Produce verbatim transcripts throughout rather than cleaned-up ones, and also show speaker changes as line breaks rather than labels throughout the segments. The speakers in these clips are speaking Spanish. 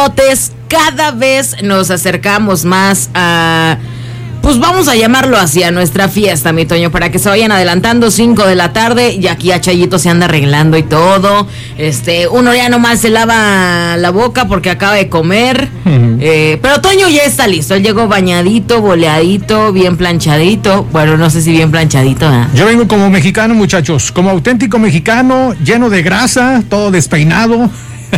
saludotes. Cada vez nos acercamos más a... Pues vamos a llamarlo así, a nuestra fiesta, mi Toño, para que se vayan adelantando. Cinco de la tarde, y aquí a Chayito se anda arreglando y todo. Este, uno ya nomás se lava la boca porque acaba de comer. Uh-huh. eh, pero Toño ya está listo, él llegó bañadito, boleadito, bien planchadito. Bueno, no sé si bien planchadito, ¿eh?
Yo vengo como mexicano, muchachos, como auténtico mexicano, lleno de grasa, todo despeinado.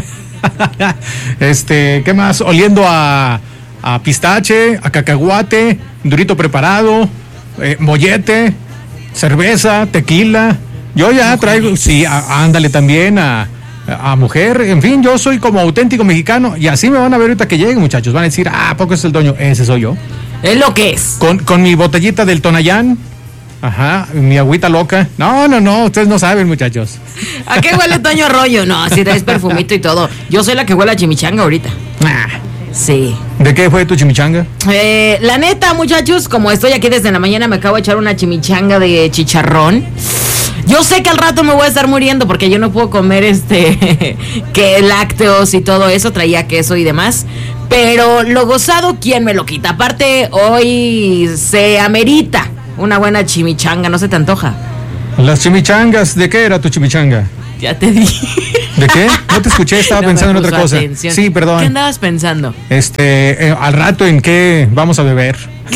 Este, ¿qué más? Oliendo a... a pistache, a cacahuate, durito preparado, eh, mollete, cerveza, tequila. Yo ya traigo, sí, a, ándale también a, a mujer. En fin, yo soy como auténtico mexicano y así me van a ver ahorita que lleguen, muchachos. Van a decir, ah, ¿a poco es el Toño? Ese soy yo.
Es lo que es.
Con, con mi botellita del Tonayán. Ajá, mi agüita loca. No, no, no, ustedes no saben, muchachos.
¿A qué huele Toño Arroyo? No, si traes perfumito y todo. Yo soy la que huele a chimichanga ahorita.
Ah.
Sí.
¿De qué fue tu chimichanga?
Eh, la neta, muchachos, como estoy aquí desde la mañana, me acabo de echar una chimichanga de chicharrón. Yo sé que al rato me voy a estar muriendo porque yo no puedo comer este que lácteos y todo eso, traía queso y demás. Pero lo gozado, ¿quién me lo quita? Aparte, hoy se amerita una buena chimichanga, ¿no se te antoja?
Las chimichangas, ¿de qué era tu chimichanga?
Ya te dije.
¿De qué? No te escuché, estaba no pensando en otra cosa.
Atención.
Sí, perdón.
¿Qué andabas pensando?
Este, eh, al rato en qué vamos a beber.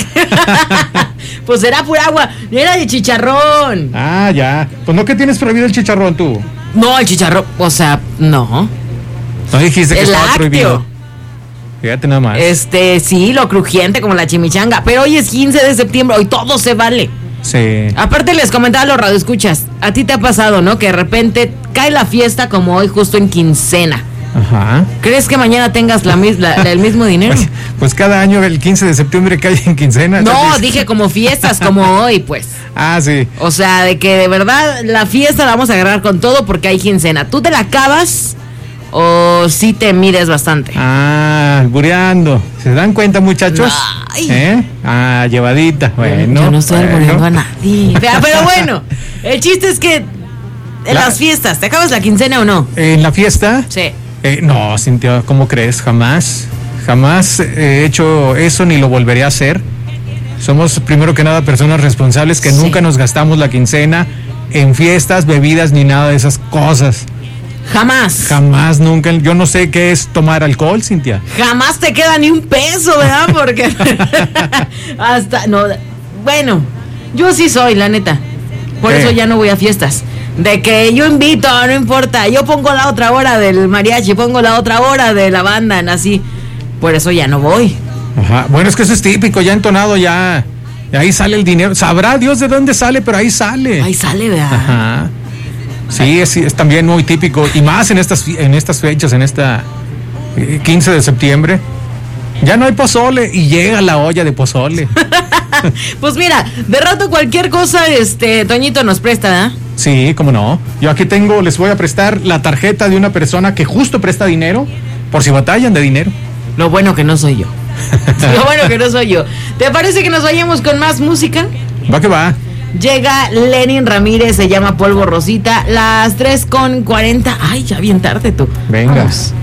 Pues será pura agua, era de chicharrón.
Ah, ya. Pues no, que tienes prohibido el chicharrón tú.
No, el chicharrón, o sea, no.
No dijiste que
el
estaba
lácteo.
Prohibido. Fíjate nada más.
Este, sí, lo crujiente como la chimichanga. Pero hoy es quince de septiembre, hoy todo se vale.
Sí.
Aparte les comentaba a los radioescuchas, a ti te ha pasado, ¿no? Que de repente cae la fiesta como hoy justo en quincena.
Ajá.
¿Crees que mañana tengas la, la, la, el mismo dinero?
Pues, pues cada año el quince de septiembre cae en quincena.
No,
entonces...
dije como fiestas, como hoy, pues.
Ah, sí.
O sea, de que de verdad la fiesta la vamos a agarrar con todo porque hay quincena. ¿Tú te la acabas o sí te mides bastante?
Ah, bureando. ¿Se dan cuenta, muchachos?
Ay.
¿Eh? Ah, llevadita. Bueno.
Yo no estoy
bueno.
albureando a nadie. Pero bueno, el chiste es que en
La...
las fiestas, ¿te acabas la quincena o no?
¿En la fiesta?
Sí.
Eh, no, Cintia, ¿cómo crees? Jamás. Jamás he hecho eso ni lo volveré a hacer. Somos, primero que nada, personas responsables que sí. Nunca nos gastamos la quincena en fiestas, bebidas, ni nada de esas cosas.
Jamás.
Jamás, nunca. Yo no sé qué es tomar alcohol, Cintia.
Jamás te queda ni un peso, ¿verdad? Porque hasta, no, bueno, yo sí soy, la neta. Por ¿Qué? Eso ya no voy a fiestas. De que yo invito, no importa. Yo pongo la otra hora del mariachi, pongo la otra hora de la banda, así. Por eso ya no voy.
Ajá. Bueno, es que eso es típico, ya entonado, ya. Y ahí sale el dinero. Sabrá Dios de dónde sale, pero ahí sale.
Ahí sale, ¿verdad?
Ajá. Sí, es, es también muy típico. Y más en estas, en estas fechas, en esta eh, quince de septiembre. Ya no hay pozole y llega la olla de pozole.
Pues mira, de rato cualquier cosa, este, Toñito nos presta, ¿verdad?
Sí, cómo no. Yo aquí tengo, les voy a prestar la tarjeta de una persona que justo presta dinero, por si batallan de dinero.
Lo bueno que no soy yo. Lo bueno que no soy yo. ¿Te parece que nos vayamos con más música?
Va que va.
Llega Lenin Ramírez, se llama Polvo Rosita, las tres con cuarenta. Ay, ya bien tarde tú.
Venga.
Vamos.